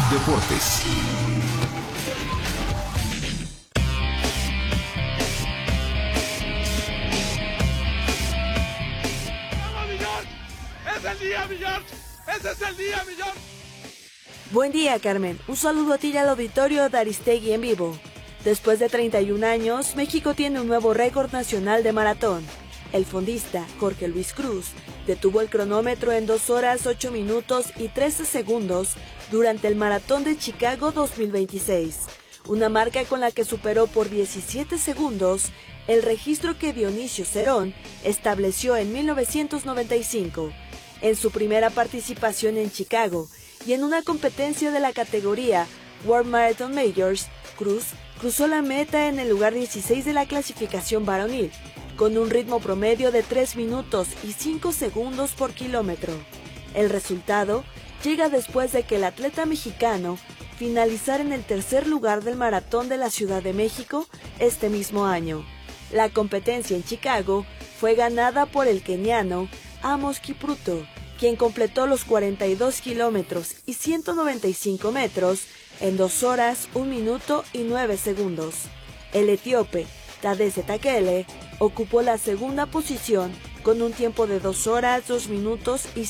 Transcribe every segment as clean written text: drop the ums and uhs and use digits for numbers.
Deportes. ¡Es el día, Millón! ¡Ese es el día, Millón! Buen día, Carmen. Un saludo a ti y al auditorio de Aristegui en vivo. Después de 31 años, México tiene un nuevo récord nacional de maratón. El fondista Jorge Luis Cruz detuvo el cronómetro en 2 horas 8 minutos y 13 segundos durante el Maratón de Chicago 2026, una marca con la que superó por 17 segundos el registro que Dionisio Cerón estableció en 1995. En su primera participación en Chicago y en una competencia de la categoría World Marathon Majors, Cruz cruzó la meta en el lugar 16 de la clasificación varonil, con un ritmo promedio de 3 minutos y 5 segundos por kilómetro. El resultado llega después de que el atleta mexicano finalizara en el tercer lugar del Maratón de la Ciudad de México este mismo año. La competencia en Chicago fue ganada por el keniano Amos Kipruto, quien completó los 42 kilómetros y 195 metros en 2 horas, 1 minuto y 9 segundos. El etíope Tadesse Takele ocupó la segunda posición con un tiempo de 2 horas, 2 minutos y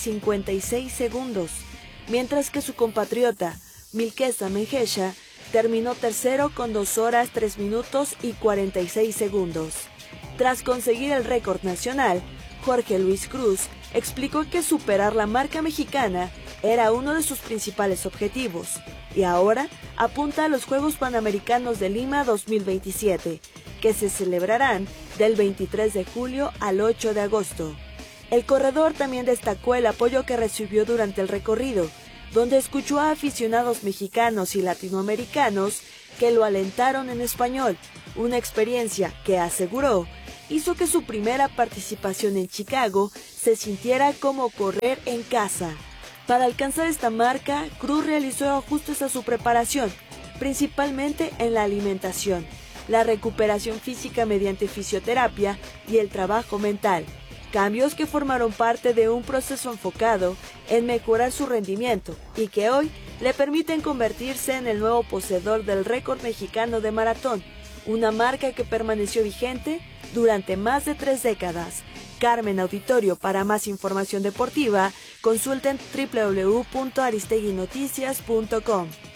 56 segundos, mientras que su compatriota Milkesa Mengesha terminó tercero con 2 horas, 3 minutos y 46 segundos. Tras conseguir el récord nacional, Jorge Luis Cruz explicó que superar la marca mexicana era uno de sus principales objetivos y ahora apunta a los Juegos Panamericanos de Lima 2027, que se celebrarán del 23 de julio al 8 de agosto. El corredor también destacó el apoyo que recibió durante el recorrido, donde escuchó a aficionados mexicanos y latinoamericanos que lo alentaron en español, una experiencia que aseguró hizo que su primera participación en Chicago se sintiera como correr en casa. Para alcanzar esta marca, Cruz realizó ajustes a su preparación, principalmente en la alimentación, la recuperación física mediante fisioterapia y el trabajo mental, cambios que formaron parte de un proceso enfocado en mejorar su rendimiento y que hoy le permiten convertirse en el nuevo poseedor del récord mexicano de maratón, una marca que permaneció vigente durante más de 3 décadas. Carmen Auditorio, para más información deportiva, consulten www.aristeguinoticias.com.